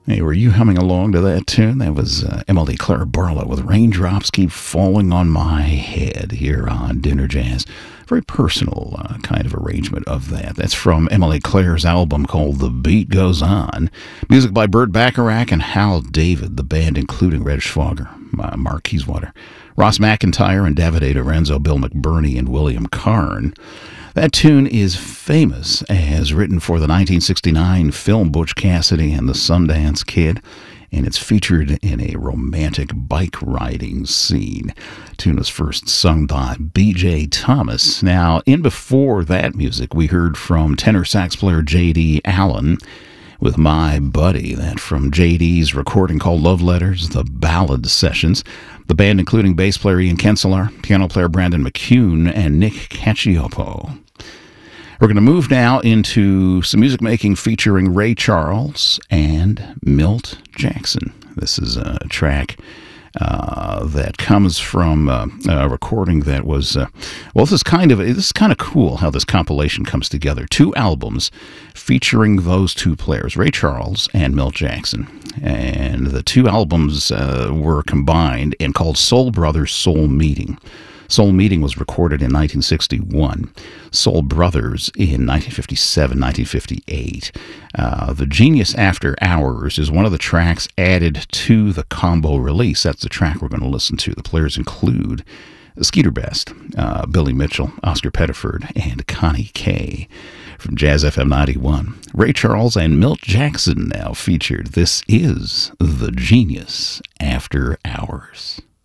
Hey, were you humming along to that tune? That was Emily Claire Barlow with Raindrops Keep Falling on My Head here on Dinner Jazz. Very personal kind of arrangement of that. That's from Emily Claire's album called The Beat Goes On. Music by Burt Bacharach and Hal David, the band including Red Schwager, Mark Kieswater, Ross McIntyre, and Davide Lorenzo, Bill McBurney, and William Karn. That tune is famous as written for the 1969 film Butch Cassidy and the Sundance Kid, and it's featured in a romantic bike riding scene. The tune was first sung by B.J. Thomas. Now, in before that music, we heard from tenor sax player J.D. Allen with My Buddy, that from J.D.'s recording called Love Letters, The Ballad Sessions. The band including bass player Ian Kinsella, piano player Brandon McCune, and Nick Cacioppo. We're going to move now into some music making featuring Ray Charles and Milt Jackson. This is a track that comes from a recording that was this is kind of cool how this compilation comes together. 2 albums featuring those 2 players, Ray Charles and Milt Jackson, and the 2 albums were combined and called Soul Brothers Soul Meeting. Soul Meeting was recorded in 1961. Soul Brothers in 1957, 1958. The Genius After Hours is one of the tracks added to the combo release. That's the track we're going to listen to. The players include Skeeter Best, Billy Mitchell, Oscar Pettiford, and Connie Kay. From Jazz FM 91, Ray Charles and Milt Jackson now featured. This is The Genius After Hours.